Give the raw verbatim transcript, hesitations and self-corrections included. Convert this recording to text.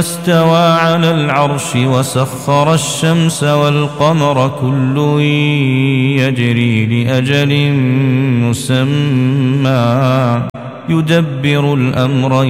استوى على العرش وسخر الشمس والقمر كل يجري لأجل مسمى يدبر الأمر